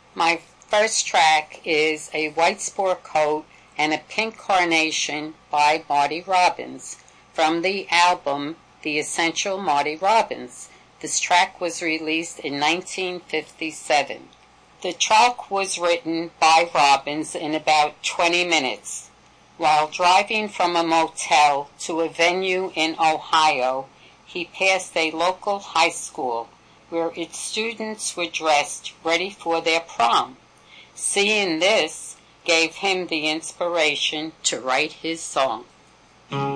My first track is A White Sport Coat and a Pink Carnation by Marty Robbins from the album The Essential Marty Robbins. This track was released in 1957. The track was written by Robbins in about 20 minutes. While driving from a motel to a venue in Ohio, he passed a local high school where its students were dressed ready for their prom. Seeing this gave him the inspiration to write his song.